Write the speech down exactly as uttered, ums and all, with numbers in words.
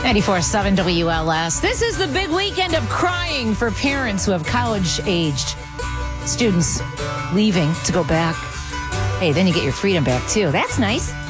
ninety-four point seven W L S. This is the big weekend of crying for parents who have college-aged students leaving to go back. Hey, then you get your freedom back, too. That's nice.